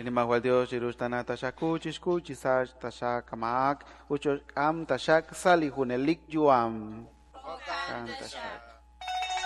Inimahual Dios, Jirustana Tashak Kuchis Kuchisach Tashak Kamak, Uchos Am Tashak Salihunelik Yuam. Tashak.